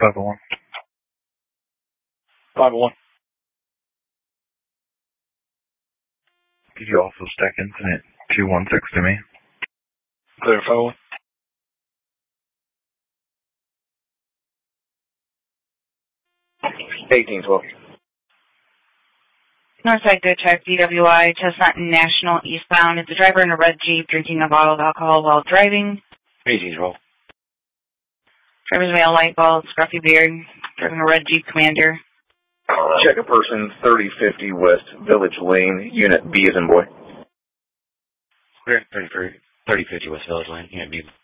501. 501. Could you also stack incident 216 to me? Clear 501. Northside Good Check, DWI, Chestnut National eastbound. Is the driver in a red Jeep drinking a bottle of alcohol while driving? 1812. Driver's male, light bulb, scruffy beard, driving a red Jeep Commander. Check a person, 3050 West Village Lane, Unit B as in boy. Clear 3050 West Village Lane, Unit B.